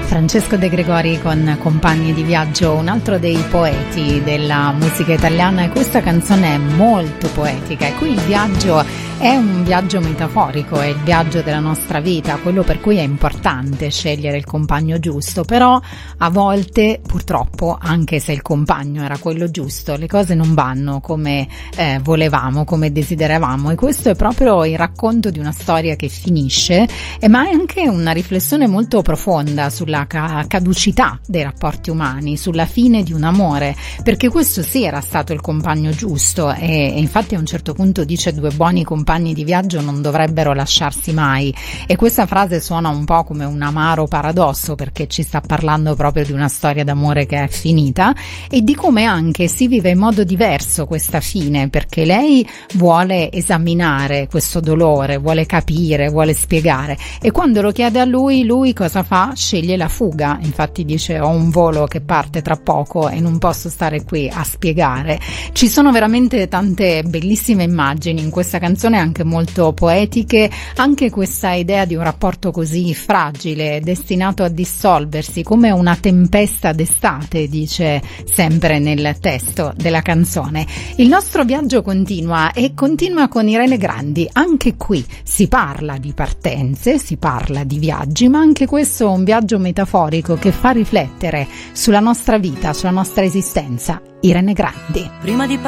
Francesco De Gregori con Compagni di viaggio, un altro dei poeti della musica italiana, e questa canzone è molto poetica, e qui il viaggio è un viaggio metaforico, è il viaggio della nostra vita, quello per cui è importante scegliere il compagno giusto, però a volte purtroppo, anche se il compagno era quello giusto, le cose non vanno come volevamo, come desideravamo, e questo è proprio il racconto di una storia che finisce, ma è anche una riflessione molto profonda sulla caducità dei rapporti umani, sulla fine di un amore, perché questo sì era stato il compagno giusto, e infatti a un certo punto dice: due buoni compagni di viaggio non dovrebbero lasciarsi mai, e questa frase suona un po' come un amaro paradosso, perché ci sta parlando proprio di una storia d'amore che è finita e di come anche si vive in modo diverso questa fine, perché lei vuole esaminare questo dolore, vuole capire, vuole spiegare, e quando lo chiede a lui cosa fa? Sceglie la fuga. Infatti dice: ho un volo che parte tra poco e non posso stare qui a spiegare. Ci sono veramente tante bellissime immagini in questa canzone, anche molto poetiche, anche questa idea di un rapporto così fragile, destinato a dissolversi come una tempesta d'estate, dice sempre nel testo della canzone. Il nostro viaggio continua, e continua con Irene Grandi. Anche qui si parla di partenze, si parla di viaggi, ma anche questo è un viaggio metaforico che fa riflettere sulla nostra vita, sulla nostra esistenza. Irene Grandi. Prima di